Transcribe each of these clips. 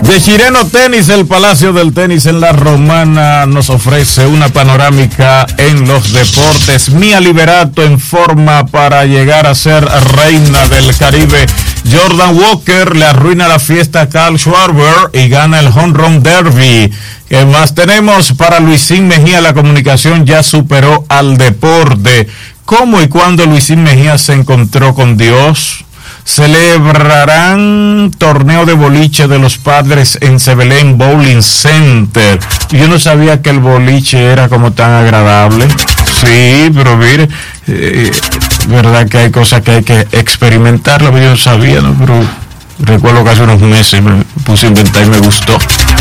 De Chireno Tenis, el Palacio del Tenis en La Romana nos ofrece una panorámica en los deportes. Mia Liberato en forma para llegar a ser reina del Caribe. Jordan Walker le arruina la fiesta a Carl Schwarber y gana el Home Run Derby. ¿Qué más tenemos? Para Luisín Mejía, la comunicación ya superó al deporte. ¿Cómo y cuándo Luisín Mejía se encontró con Dios? Celebrarán torneo de boliche de los Padres en Sebelén Bowling Center. Yo no sabía que el boliche era como tan agradable. Sí, pero mire, verdad que hay cosas que hay que experimentarlo, yo no sabía, ¿no? Pero recuerdo que hace unos meses me puse a inventar y me gustó.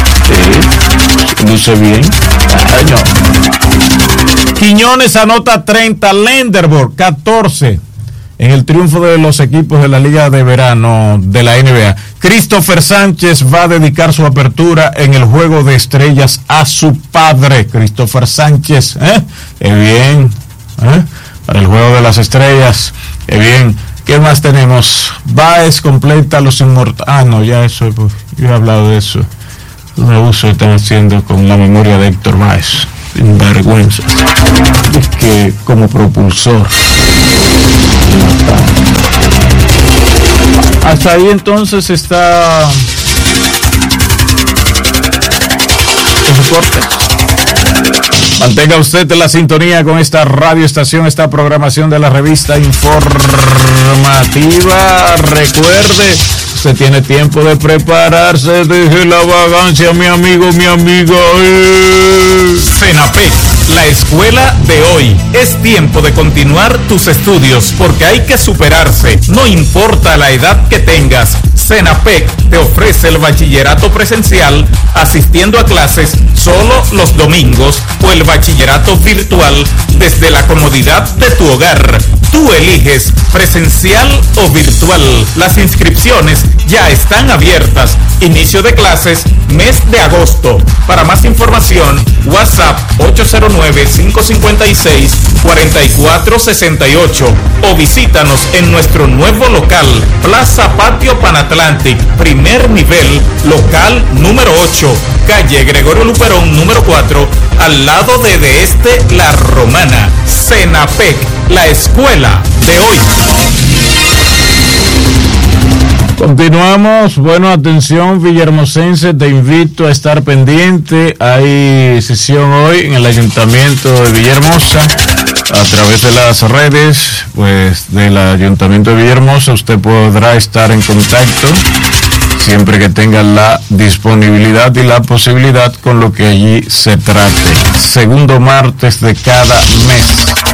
Luce bien. Ay, no. Quiñones anota 30, Lenderborg 14. En el triunfo de los equipos de la Liga de Verano de la NBA. Christopher Sánchez va a dedicar su apertura en el Juego de Estrellas a su padre. Christopher Sánchez, qué bien, para el Juego de las Estrellas, qué bien. ¿Qué más tenemos? Baez completa los inmortales. No, ya eso, pues, yo he hablado de eso. Un abuso están haciendo con la memoria de Héctor Baez. Sin vergüenza. Es que como propulsor. Hasta ahí entonces está el reporte. Mantenga usted en la sintonía con esta radioestación, esta programación de la revista informativa. Recuerde, usted tiene tiempo de prepararse, deje la vagancia, mi amigo, mi amiga. CENAPEC, la escuela de hoy. Es tiempo de continuar tus estudios porque hay que superarse, no importa la edad que tengas. CENAPEC te ofrece el bachillerato presencial asistiendo a clases solo los domingos o el bachillerato virtual desde la comodidad de tu hogar. Tú eliges presencial o virtual. Las inscripciones ya están abiertas. Inicio de clases mes de agosto. Para más información, WhatsApp 809-556-4468 o visítanos en nuestro nuevo local, Plaza Patio Panatlantic, primer nivel, local número 8, calle Gregorio Luperón número 4, al lado de este La Romana. CENAPEC, la escuela de hoy. Continuamos. Bueno, atención villahermosense, te invito a estar pendiente. Hay sesión hoy en el Ayuntamiento de Villahermosa a través de las redes, pues, del Ayuntamiento de Villahermosa. Usted podrá estar en contacto siempre que tenga la disponibilidad y la posibilidad con lo que allí se trate. Segundo martes de cada mes.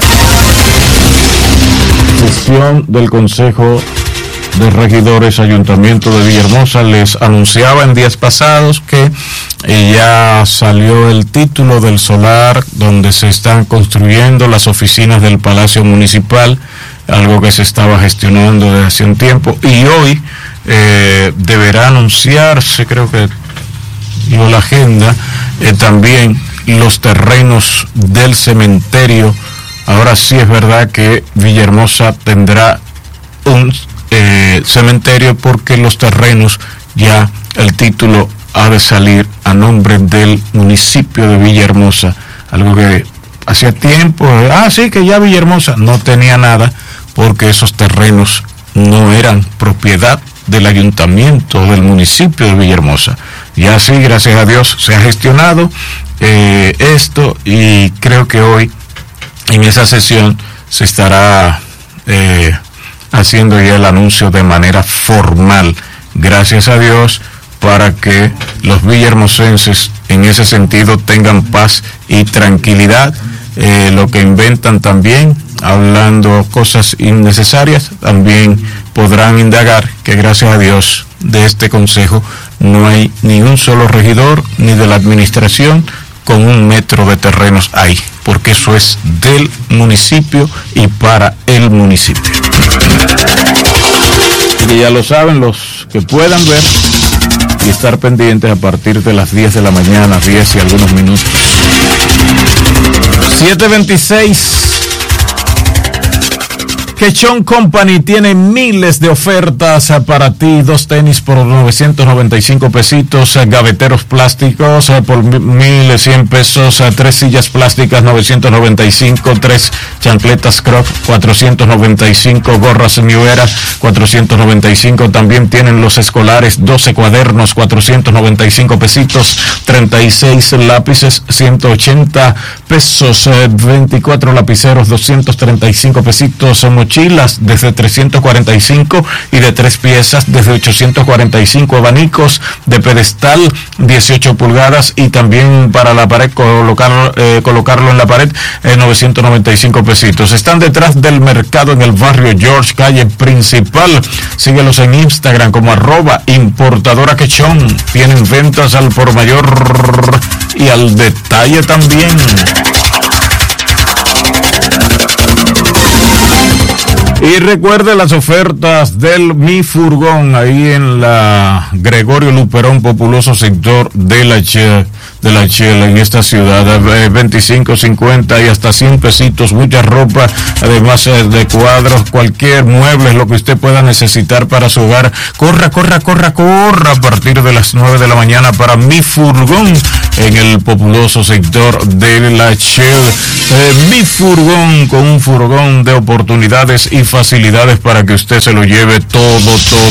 Sesión del Consejo de Regidores Ayuntamiento de Villahermosa. Les anunciaba en días pasados que ya salió el título del solar donde se están construyendo las oficinas del Palacio Municipal, algo que se estaba gestionando desde hace un tiempo, y hoy deberá anunciarse, creo que dio la agenda, también los terrenos del cementerio. Ahora sí es verdad que Villahermosa tendrá un cementerio porque los terrenos, ya el título ha de salir a nombre del municipio de Villahermosa, algo que hacía tiempo, sí, que ya Villahermosa no tenía nada porque esos terrenos no eran propiedad del ayuntamiento del municipio de Villahermosa. Ya sí, gracias a Dios se ha gestionado esto, y creo que hoy en esa sesión se estará haciendo ya el anuncio de manera formal, gracias a Dios, para que los villahermosenses en ese sentido tengan paz y tranquilidad. Lo que inventan también, hablando cosas innecesarias, también podrán indagar que gracias a Dios de este consejo no hay ni un solo regidor ni de la administración con 1 metro de terrenos ahí, porque eso es del municipio y para el municipio. Y ya lo saben los que puedan ver y estar pendientes a partir de las 10 de la mañana, 10 y algunos minutos. 7:26. Quechón Company tiene miles de ofertas para ti. 2 tenis por 995 pesitos, gaveteros plásticos por 1,100 pesos, 3 sillas plásticas 995, 3 chancletas Crocs 495, gorras New Era 495. También tienen los escolares, 12 cuadernos 495 pesitos, 36 lápices 180 pesos, 24 lapiceros 235 pesitos, mochilas desde 345 y de 3 piezas desde 845, abanicos de pedestal 18 pulgadas y también para la pared colocarlo en la pared 995 pesitos. Están detrás del mercado en el barrio George, calle principal. Síguelos en Instagram como @importadora Quechón. Tienen ventas al por mayor y al detalle también. Y recuerde las ofertas del Mi Furgón ahí en la Gregorio Luperón, populoso sector de la Chela en esta ciudad. 25, 50 y hasta 100 pesitos, mucha ropa, además de cuadros, cualquier mueble, lo que usted pueda necesitar para su hogar. Corra a partir de las 9 de la mañana para Mi Furgón en el populoso sector de la Chela. Mi Furgón, con un furgón de oportunidades y facilidades para que usted se lo lleve todo.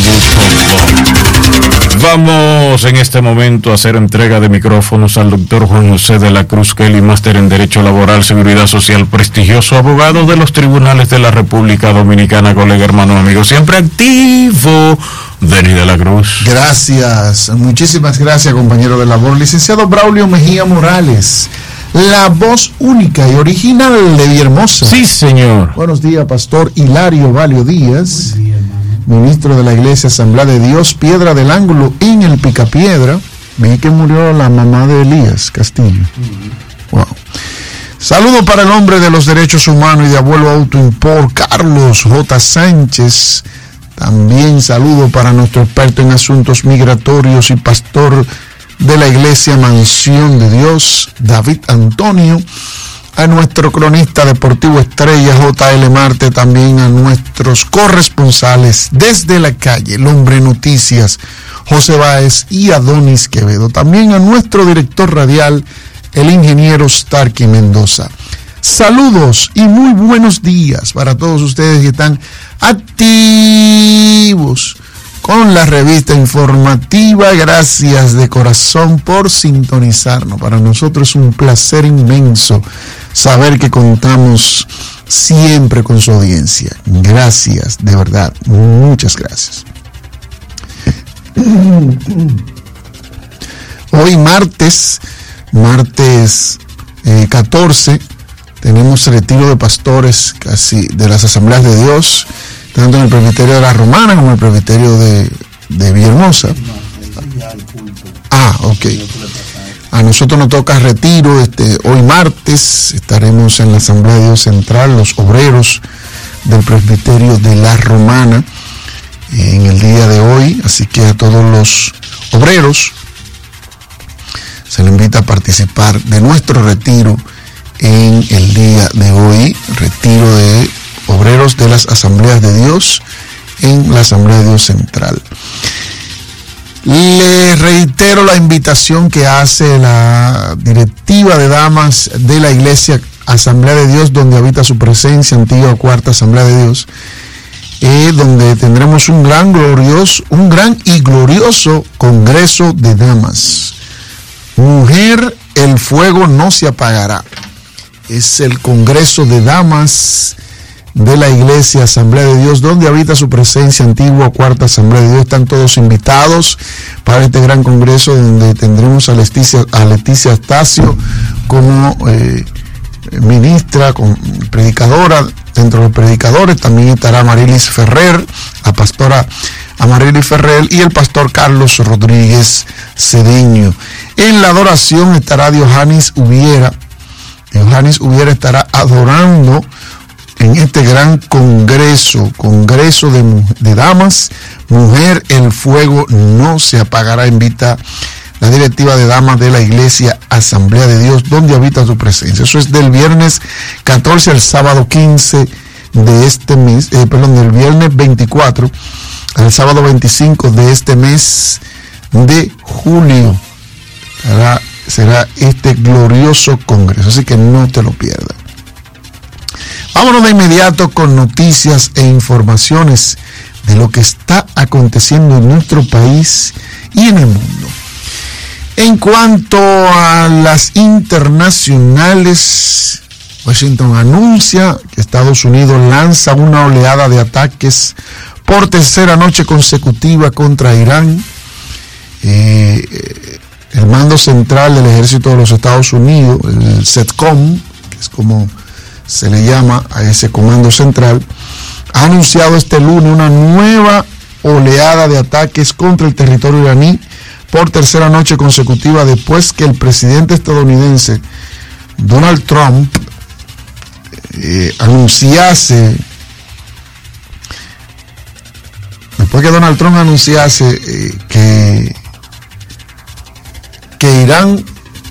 Vamos en este momento a hacer entrega de micrófonos al doctor Juan José de la Cruz Kelly, máster en Derecho Laboral, Seguridad Social, prestigioso abogado de los tribunales de la República Dominicana, colega, hermano, amigo, siempre activo. Denis de la Cruz. Gracias, muchísimas gracias, compañero de labor. Licenciado Braulio Mejía Morales, la voz única y original de Villahermosa. Sí, señor. Buenos días, Pastor Hilario Valio Díaz, ministro de la Iglesia Asamblea de Dios, Piedra del Ángulo en el Picapiedra. Vi que murió la mamá de Elías Castillo. Wow. Saludo para el hombre de los derechos humanos y de Abuelo Auto Import, Carlos J. Sánchez. También saludo para nuestro experto en asuntos migratorios y pastor de la Iglesia Mansión de Dios, David Antonio, a nuestro cronista deportivo estrella, J.L. Marte, también a nuestros corresponsales desde la calle, el hombre noticias, José Báez y Adonis Quevedo, también a nuestro director radial, el ingeniero Starkey Mendoza. Saludos y muy buenos días para todos ustedes que están activos con la revista informativa. Gracias de corazón por sintonizarnos. Para nosotros es un placer inmenso saber que contamos siempre con su audiencia. Gracias, de verdad, muchas gracias. Hoy martes 14, tenemos retiro de pastores casi de las Asambleas de Dios, tanto en el presbiterio de la Romana como en el presbiterio de Villahermosa. Ok. A nosotros nos toca retiro, hoy martes estaremos en la Asamblea de Dios Central, los obreros del presbiterio de la Romana, en el día de hoy, así que a todos los obreros se les invita a participar de nuestro retiro en el día de hoy, retiro de obreros de las Asambleas de Dios en la Asamblea de Dios Central. Le reitero la invitación que hace la directiva de damas de la Iglesia Asamblea de Dios, donde habita su presencia, antigua Cuarta Asamblea de Dios, donde tendremos un gran y glorioso congreso de damas. Mujer, el fuego no se apagará. Es el congreso de damas de la Iglesia Asamblea de Dios, donde habita su presencia, antigua Cuarta Asamblea de Dios. Están todos invitados para este gran congreso, donde tendremos a Leticia Astacio como ministra, predicadora. Dentro de los predicadores también estará Amarilis Ferrer, la pastora Amarilis Ferrer, y el pastor Carlos Rodríguez Cedeño. En la adoración estará Diojanis Ubiera. Diojanis Ubiera estará adorando en este gran congreso de damas. Mujer, el fuego no se apagará. Invita la directiva de damas de la Iglesia Asamblea de Dios, donde habita su presencia. Eso es del viernes 14 al sábado 15 de este mes, del viernes 24 al sábado 25 de este mes de julio. Será este glorioso congreso, así que no te lo pierdas. Vámonos de inmediato con noticias e informaciones de lo que está aconteciendo en nuestro país y en el mundo. En cuanto a las internacionales, Washington anuncia que Estados Unidos lanza una oleada de ataques por tercera noche consecutiva contra Irán. El mando central del ejército de los Estados Unidos, el CENTCOM, que es como se le llama a ese comando central, ha anunciado este lunes una nueva oleada de ataques contra el territorio iraní por tercera noche consecutiva después que el presidente estadounidense Donald Trump anunciase que Irán,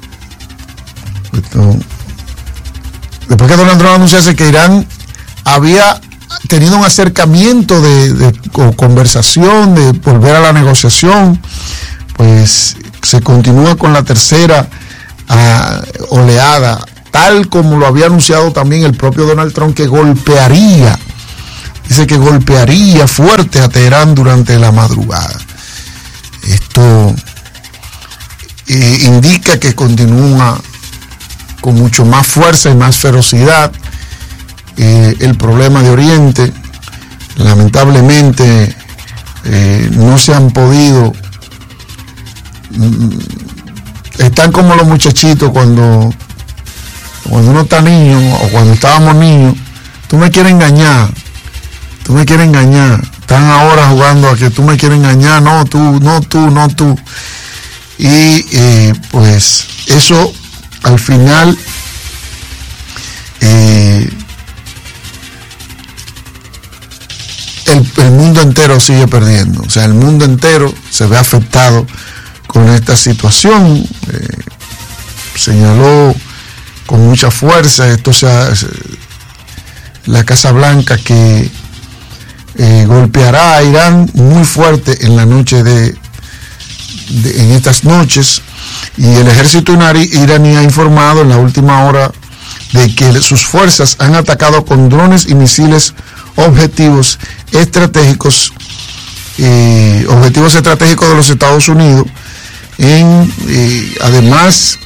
después que Donald Trump anunciase que Irán había tenido un acercamiento de conversación, de volver a la negociación, pues se continúa con la tercera oleada, tal como lo había anunciado también el propio Donald Trump, que dice que golpearía fuerte a Teherán durante la madrugada. Esto indica que continúa con mucho más fuerza y más ferocidad el problema de Oriente. Lamentablemente no se han podido, están como los muchachitos cuando uno está niño o cuando estábamos niños. Tú me quieres engañar, están ahora jugando a que tú me quieres engañar, no tú. Y pues eso al final el mundo entero sigue perdiendo. O sea, el mundo entero se ve afectado con esta situación. Señaló con mucha fuerza la Casa Blanca que golpeará a Irán muy fuerte en la noche en estas noches, y el ejército iraní ha informado en la última hora de que sus fuerzas han atacado con drones y misiles objetivos estratégicos de los Estados Unidos, además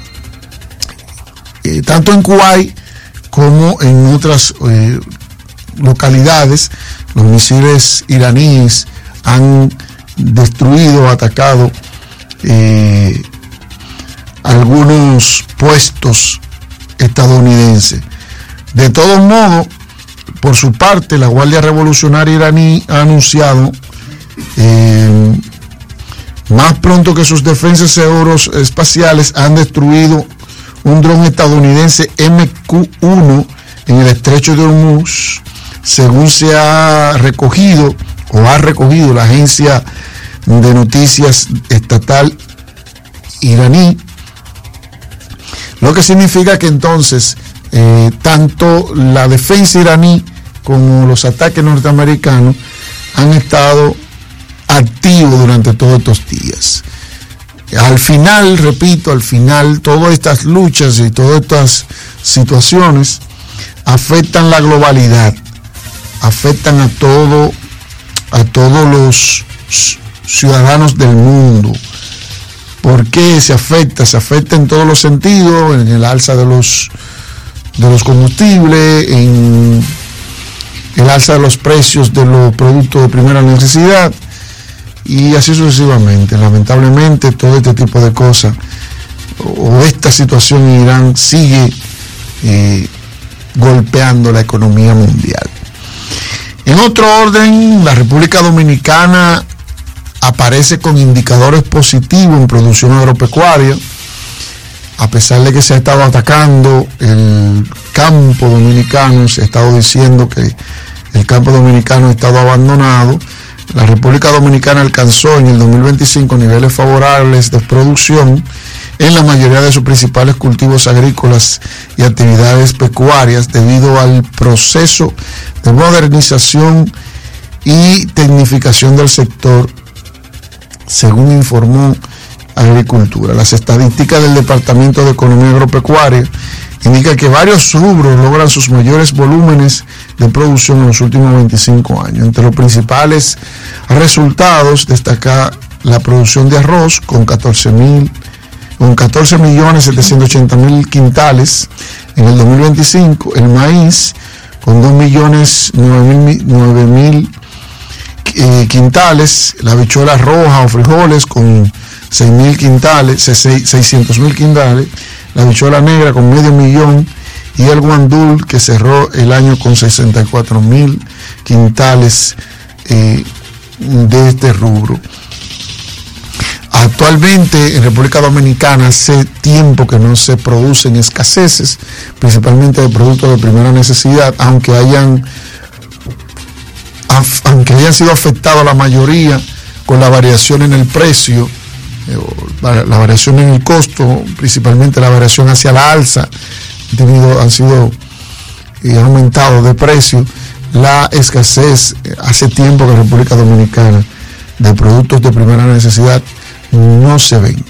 tanto en Kuwait como en otras localidades. Los misiles iraníes han destruido, atacado algunos puestos estadounidenses. De todos modos, por su parte, la Guardia Revolucionaria iraní ha anunciado más pronto que sus defensas aeroespaciales han destruido un dron estadounidense MQ-1 en el estrecho de Hormuz, según se ha recogido la agencia de noticias estatal iraní, lo que significa que entonces tanto la defensa iraní como los ataques norteamericanos han estado activos durante todos estos días. Al final, repito, todas estas luchas y todas estas situaciones afectan la globalidad, afectan a todos los ciudadanos del mundo. ¿Por qué se afecta? Se afecta en todos los sentidos, en el alza de los combustibles, en el alza de los precios de los productos de primera necesidad, y así sucesivamente. Lamentablemente todo este tipo de cosas o esta situación en Irán sigue golpeando la economía mundial. En otro orden, la República Dominicana aparece con indicadores positivos en producción agropecuaria, a pesar de que se ha estado atacando el campo dominicano. Se ha estado diciendo que el campo dominicano ha estado abandonado. La República Dominicana alcanzó en el 2025 niveles favorables de producción en la mayoría de sus principales cultivos agrícolas y actividades pecuarias debido al proceso de modernización y tecnificación del sector, según informó Agricultura. Las estadísticas del Departamento de Economía Agropecuaria indican que varios rubros logran sus mayores volúmenes de producción en los últimos 25 años. Entre los principales resultados destaca la producción de arroz con 14.780.000 quintales en el 2025, el maíz con 2.009.000 quintales, la habichuela roja o frijoles con 6.000 quintales, 600.000 quintales, la habichuela negra con 500.000 y el guandul que cerró el año con 64.000 quintales de este rubro. Actualmente en República Dominicana hace tiempo que no se producen escaseces, principalmente de productos de primera necesidad, aunque hayan sido afectados la mayoría con la variación en el precio, la variación en el costo, principalmente la variación hacia la alza, han sido aumentados de precio. La escasez hace tiempo que en República Dominicana de productos de primera necesidad no se ven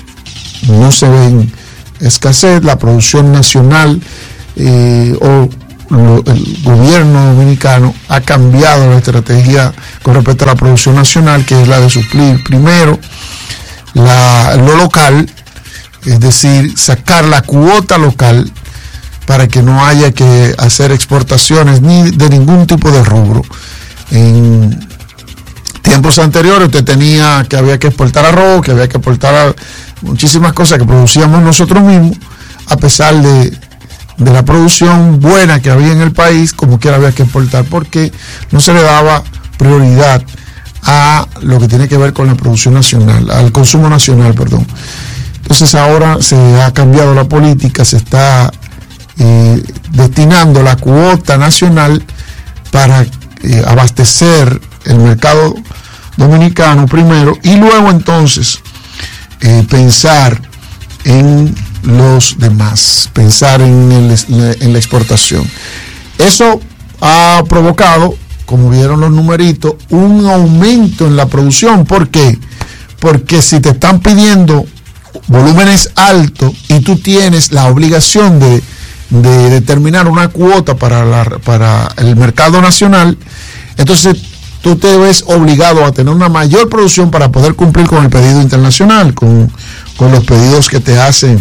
escasez. La producción nacional el gobierno dominicano ha cambiado la estrategia con respecto a la producción nacional, que es la de suplir primero lo local, es decir, sacar la cuota local para que no haya que hacer exportaciones ni de ningún tipo de rubro. En tiempos anteriores usted tenía que había que exportar arroz, que había que exportar muchísimas cosas que producíamos nosotros mismos, a pesar de la producción buena que había en el país, como quiera había que exportar, porque no se le daba prioridad a lo que tiene que ver con la producción nacional, al consumo nacional, perdón. Entonces ahora se ha cambiado la política, se está destinando la cuota nacional para abastecer el mercado dominicano primero y luego entonces pensar en los demás, pensar en la exportación. Eso ha provocado, como vieron los numeritos, un aumento en la producción. ¿Por qué? Porque si te están pidiendo volúmenes altos y tú tienes la obligación de determinar una cuota para el mercado nacional, entonces tú te ves obligado a tener una mayor producción para poder cumplir con el pedido internacional, con los pedidos que te hacen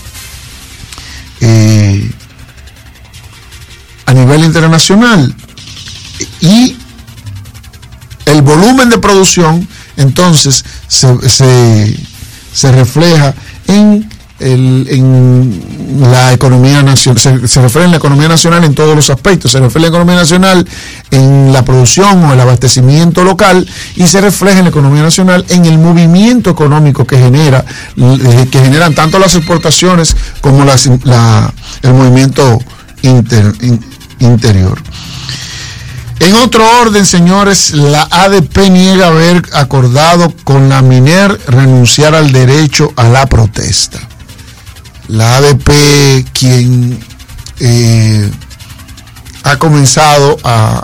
a nivel internacional. Y el volumen de producción entonces se refleja en la economía nacional, se refleja en la economía nacional en todos los aspectos, se refleja en la economía nacional en la producción o el abastecimiento local, y se refleja en la economía nacional en el movimiento económico que generan tanto las exportaciones como el movimiento interior. En otro orden, señores, la ADP niega haber acordado con la MINER renunciar al derecho a la protesta. La ADP, quien ha comenzado a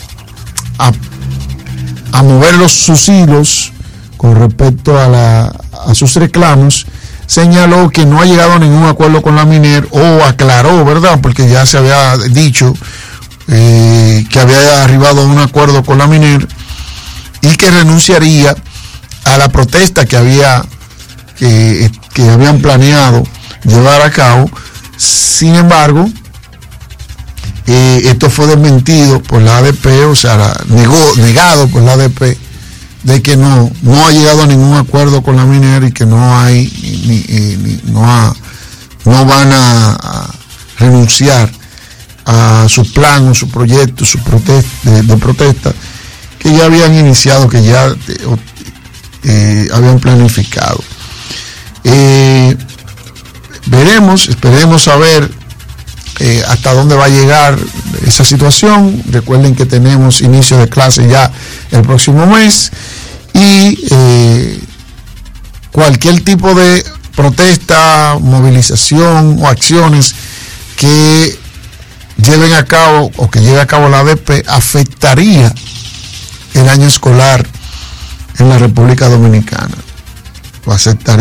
mover sus hilos con respecto a sus reclamos, señaló que no ha llegado a ningún acuerdo con la MINER, o aclaró, ¿verdad? Porque ya se había dicho que había arribado a un acuerdo con la MINER y que renunciaría a la protesta que habían planeado llevar a cabo. Sin embargo, esto fue desmentido por la ADP, o sea, negado por la ADP, de que no ha llegado a ningún acuerdo con la MINER y que no van a renunciar a su plan o su proyecto, de protesta que ya habían iniciado, que ya habían planificado. Esperemos a ver hasta dónde va a llegar esa situación. Recuerden que tenemos inicio de clase ya el próximo mes, y cualquier tipo de protesta, movilización o acciones que lleven a cabo o que lleve a cabo la ADP afectaría el año escolar en la República Dominicana. Lo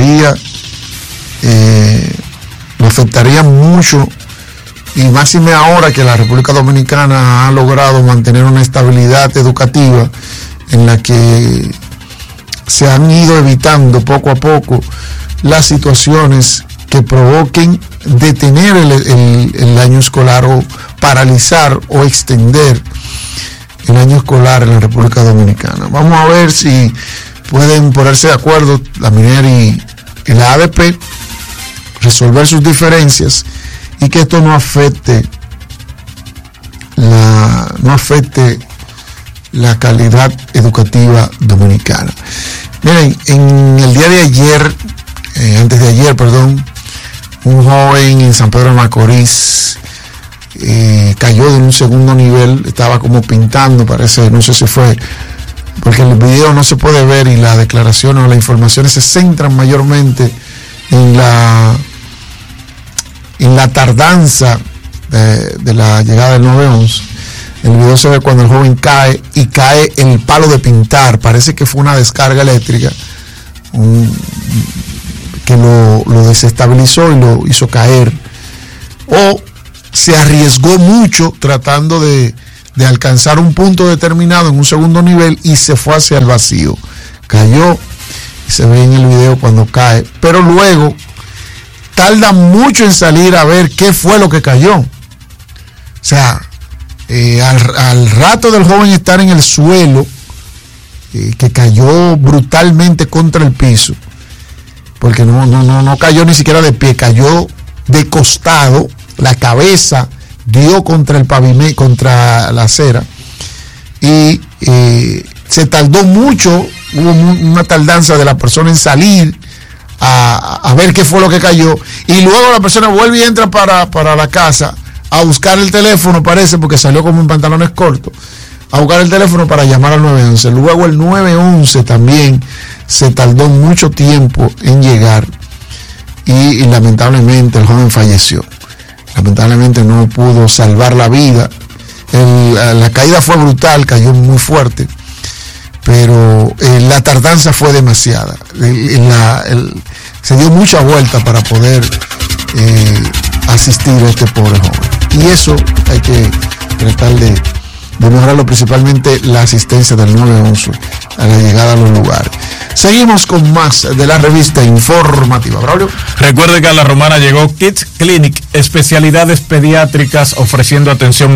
afectaría mucho, y máxime ahora que la República Dominicana ha logrado mantener una estabilidad educativa en la que se han ido evitando poco a poco las situaciones que provoquen detener el año escolar o paralizar o extender el año escolar en la República Dominicana. Vamos a ver si pueden ponerse de acuerdo la MINER y la ADP, resolver sus diferencias y que esto no afecte la calidad educativa dominicana. Miren, en el día de ayer, antes de ayer, un joven en San Pedro de Macorís cayó de un segundo nivel, estaba como pintando, parece, no sé si fue, porque el video no se puede ver y las declaraciones o las informaciones se centran mayormente en la tardanza de la llegada del 911. El video se ve cuando el joven cae y cae en el palo de pintar, parece que fue una descarga eléctrica que lo desestabilizó y lo hizo caer, o se arriesgó mucho tratando de alcanzar un punto determinado en un segundo nivel y se fue hacia el vacío, cayó y se ve en el video cuando cae, pero luego tarda mucho en salir a ver qué fue lo que cayó. O sea, al rato del joven estar en el suelo, que cayó brutalmente contra el piso, porque no cayó ni siquiera de pie, cayó de costado, la cabeza dio contra el pavimento, contra la acera, y se tardó mucho, hubo una tardanza de la persona en salir a ver qué fue lo que cayó, y luego la persona vuelve y entra para la casa a buscar el teléfono, parece, porque salió como en pantalones cortos, a buscar el teléfono para llamar al 911. Luego el 911 también se tardó mucho tiempo en llegar y lamentablemente el joven falleció. Lamentablemente no pudo salvar la vida. La caída fue brutal, cayó muy fuerte, pero la tardanza fue demasiada. Se dio mucha vuelta para poder asistir a este pobre joven. Y eso hay que tratar de mejorarlo, principalmente la asistencia del 911 a la llegada a los lugares. Seguimos con más de la revista informativa. Braulio. Recuerde que a La Romana llegó Kids Clinic, especialidades pediátricas ofreciendo atención